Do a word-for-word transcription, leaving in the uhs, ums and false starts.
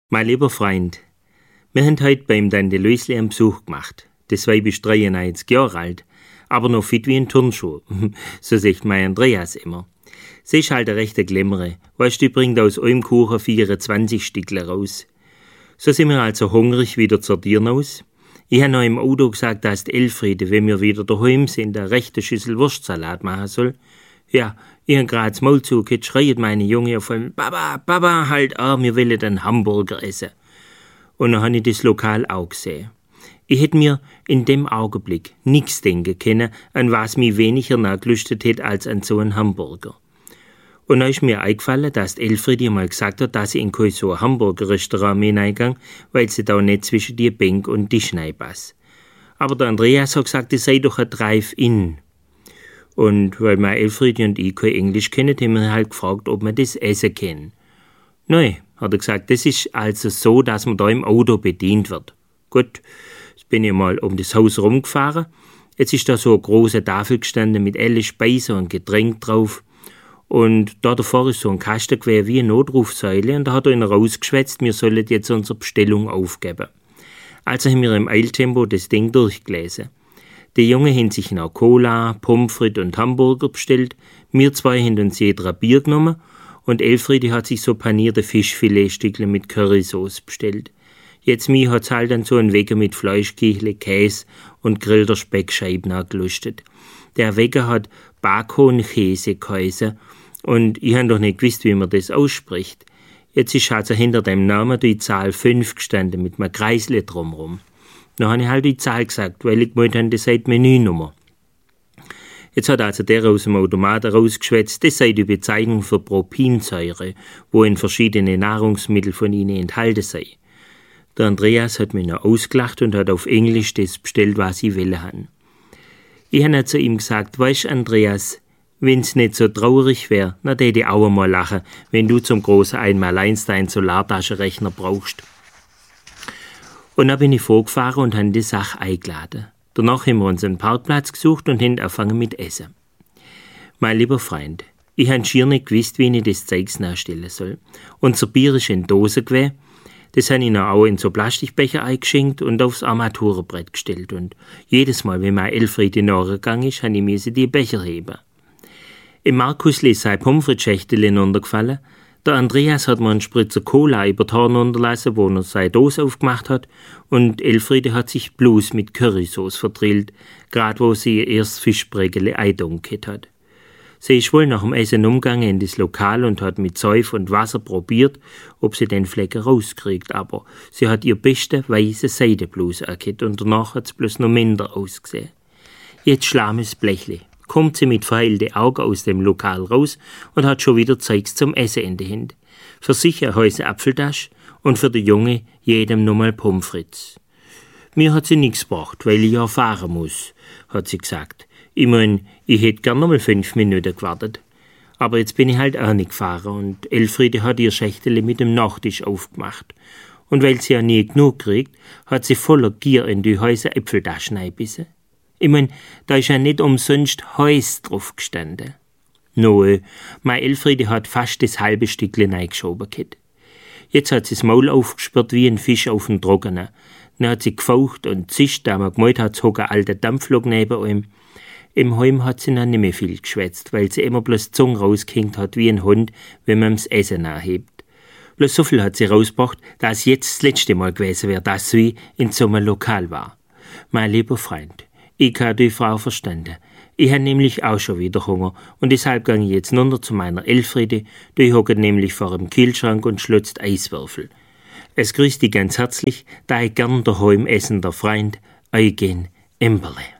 Mein lieber Freund, wir haben heute beim Tante Luisli einen Besuch gemacht. Das Weib ist dreiundneunzig Jahre alt, aber noch fit wie ein Turnschuh. So sagt mein Andreas immer. Sie ist halt eine rechte Glemmere. Weißt du, die bringt aus einem Kuchen vierundzwanzig Stückle raus. So sind wir also hungrig wieder zur Tieren aus. Ich habe noch im Auto gesagt, dass die Elfriede, wenn wir wieder daheim sind, eine rechte Schüssel Wurstsalat machen soll. Ja, ich habe gerade das Maul zugehört, schreit meine Junge auf einmal, Papa, Papa, halt an, wir wollen einen Hamburger essen. Und dann habe ich das Lokal auch gesehen. Ich hätte mir in dem Augenblick nichts denken können, an was mich weniger nachgelüstet hätte als an so einen Hamburger. Und dann ist mir eingefallen, dass die Elfriede mal gesagt hat, dass sie in kein so ein Hamburger-Restaurant mehr reingegangen, weil sie da nicht zwischen die Bank und Tisch passt. Aber der Andreas hat gesagt, das sei doch ein Drive-In. Und weil meine Elfriede und ich kein Englisch kennen, haben wir halt gefragt, ob wir das essen können. Nein, hat er gesagt, das ist also so, dass man da im Auto bedient wird. Gut, jetzt bin ich mal um das Haus rumgefahren. Jetzt ist da so eine große Tafel gestanden mit alle Speisen und Getränk drauf. Und da davor ist so ein Kasten gewesen wie eine Notrufsäule und da hat einer rausgeschwätzt, wir sollen jetzt unsere Bestellung aufgeben. Also haben wir im Eiltempo das Ding durchgelesen. Die Jungen haben sich noch Cola, Pommes frites und Hamburger bestellt, wir zwei haben uns jeder ein Bier genommen und Elfriede hat sich so panierte Fischfiletstückle mit Currysauce bestellt. Jetzt mir hat's halt dann so ein Wecker mit Fleischkichle, Käse und grillter Speckscheiben angelustet. Der Wecker hat Bacon-Käse geheißen und ich habe doch nicht gewusst, wie man das ausspricht. Jetzt ist also hinter dem Namen die Zahl fünf gestanden mit einem Kreisle drumherum. Dann habe ich halt die Zahl gesagt, weil ich gemeint habe, das sei die Menünummer. Jetzt hat also der aus dem Automaten rausgeschwätzt, das sei die Bezeichnung für Propinsäure, wo in verschiedene Nahrungsmittel von ihnen enthalten sei. Der Andreas hat mich noch ausgelacht und hat auf Englisch das bestellt, was ich wollen haben. Ich habe zu ihm gesagt, weißt Andreas, wenn's nicht so traurig wär, na täte ich auch einmal lachen, wenn du zum großen Einmaleins deinen Solartaschenrechner brauchst. Und dann bin ich vorgefahren und habe die Sache eingeladen. Danach haben wir uns einen Parkplatz gesucht und haben angefangen mit Essen. Mein lieber Freund, ich habe schier nicht gewusst, wie ich das Zeugs nachstellen soll. Unser Bier ist in Dose gewesen. Das habe ich noch auch in so Plastikbecher eingeschenkt und aufs Armaturenbrett gestellt. Und jedes Mal, wenn meine Elfriede nachgegangen ist, habe ich die Becher heben. Im Markusli ist sein Pommes frites Schächtelchen runtergefallen. Der Andreas hat mir einen Spritzer Cola über die Horn unterlassen, wo er seine Dose aufgemacht hat. Und Elfriede hat sich bloß mit Currysauce verdrillt, gerade wo sie ihr erstes Fischbrägele eindunkelt hat. Sie ist wohl nach dem Essen umgegangen in das Lokal und hat mit Seif und Wasser probiert, ob sie den Flecken rauskriegt, aber sie hat ihr beste weiße Seidenbluse erkannt und danach hat's bloß noch minder ausgesehen. Jetzt schlames Blechle. Kommt sie mit verheilten Augen aus dem Lokal raus und hat schon wieder Zeugs zum Essen in der Hand. Für sich eine Häuse Apfeltasch und für die Junge jedem nochmal Pommes frites. Mir hat sie nichts gebracht, weil ich ja fahren muss, hat sie gesagt. Ich mein, ich hätte gern nochmal fünf Minuten gewartet. Aber jetzt bin ich halt auch nicht gefahren und Elfriede hat ihr Schächtele mit dem Nachtisch aufgemacht. Und weil sie ja nie genug kriegt, hat sie voller Gier in die Häuser Äpfeltaschen eingebissen. Ich mein, da ist ja nicht umsonst Häus drauf gestanden. No, meine Elfriede hat fast das halbe Stückchen reingeschoben gehabt. Jetzt hat sie das Maul aufgesperrt wie ein Fisch auf dem Trockenen. Dann hat sie gefaucht und zischt, da man gemeint hat, es hockt ein alter Dampflok neben ihm. Im Heim hat sie noch nicht mehr viel geschwätzt, weil sie immer bloß die Zunge rausgehängt hat wie ein Hund, wenn man das Essen nachhebt. Bloß so viel hat sie rausgebracht, dass jetzt das letzte Mal gewesen wäre, dass sie in so einem Lokal war. Mein lieber Freund, ich habe die Frau verstanden. Ich habe nämlich auch schon wieder Hunger und deshalb gehe ich jetzt runter zu meiner Elfriede, die hockt nämlich vor dem Kühlschrank und schlotzt Eiswürfel. Es grüßt dich ganz herzlich, da ich gern daheim essender Freund, Eugen Imberle.